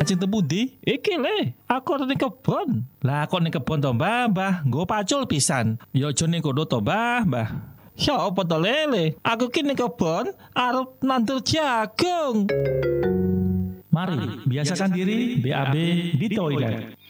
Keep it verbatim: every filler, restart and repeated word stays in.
Ajeng tembudi? Iki le, aku arep ning kebon. Lah kok ning kebon to, Mbah? Mbah, nggo pacul pisan. Ya aja ning kono to, Mbah, Mbah. Ya apa to lele? Aku ki ning kebon arep nandur jagung. Mari, biasakan diri B A B di toilet.